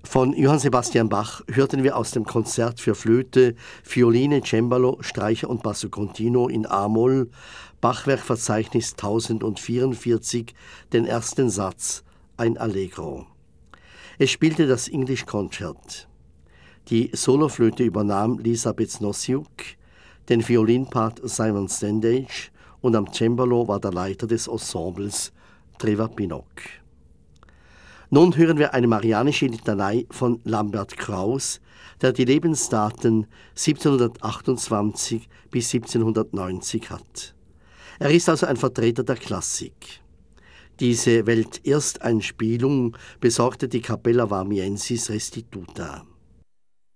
Von Johann Sebastian Bach hörten wir aus dem Konzert für Flöte, Violine, Cembalo, Streicher und Basso Continuo in A-Moll, Bachwerkverzeichnis 1044, den ersten Satz, ein Allegro. Es spielte das English Concert. Die Soloflöte übernahm Lisa Beznosiuk, den Violinpart Simon Standage und am Cembalo war der Leiter des Ensembles Treva Pinnock. Nun hören wir eine marianische Litanei von Lambert Kraus, der die Lebensdaten 1728 bis 1790 hat. Er ist also ein Vertreter der Klassik. Diese Weltersteinspielung besorgte die Capella Vamiensis Restituta.